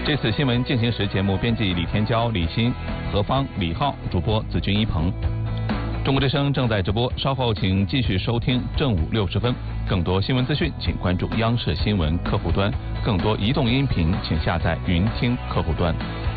这次新闻进行时节目编辑李天骄、李欣、何芳、李浩，主播子君一鹏。中国之声正在直播，稍后请继续收听正午60分。更多新闻资讯，请关注央视新闻客户端；更多移动音频，请下载云听客户端。